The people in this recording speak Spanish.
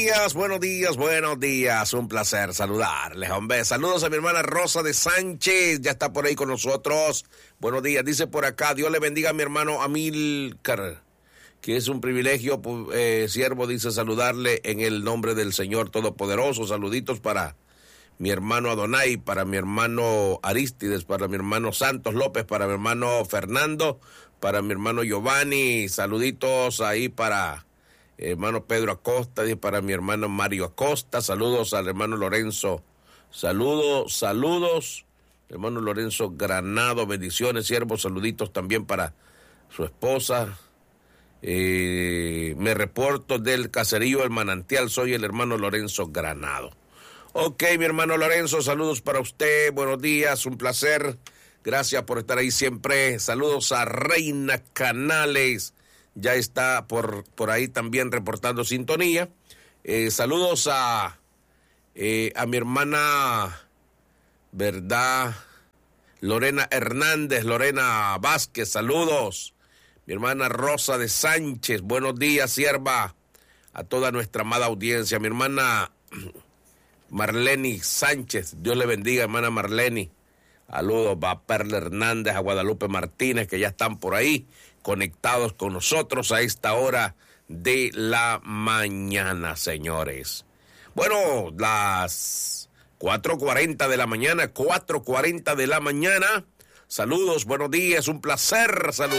buenos días, buenos días. Un placer saludarles, hombre. Saludos a mi hermana Rosa de Sánchez, ya está por ahí con nosotros. Buenos días, dice por acá, Dios le bendiga a mi hermano Amílcar, que es un privilegio, siervo, dice, saludarle en el nombre del Señor Todopoderoso. Saluditos para mi hermano Adonai, para mi hermano Aristides, para mi hermano Santos López, para mi hermano Fernando, para mi hermano Giovanni. Saluditos ahí para hermano Pedro Acosta y para mi hermano Mario Acosta. Saludos al hermano Lorenzo. Saludos, hermano Lorenzo Granado. Bendiciones, siervos. Saluditos también para su esposa. Me reporto del caserío El Manantial. Soy el hermano Lorenzo Granado. Ok, mi hermano Lorenzo, saludos para usted. Buenos días, un placer. Gracias por estar ahí siempre. Saludos a Reina Canales. Ya está por ahí también reportando sintonía. Saludos a mi hermana, ¿verdad? Lorena Hernández, Lorena Vázquez, saludos. Mi hermana Rosa de Sánchez, buenos días, sierva. A toda nuestra amada audiencia. Mi hermana Marleni Sánchez, Dios le bendiga, hermana Marleni. Saludos a Perla Hernández, a Guadalupe Martínez, que ya están por ahí conectados con nosotros a esta hora de la mañana, señores. Bueno, las 4:40 de la mañana, 4:40 de la mañana. Saludos, buenos días, un placer saludar.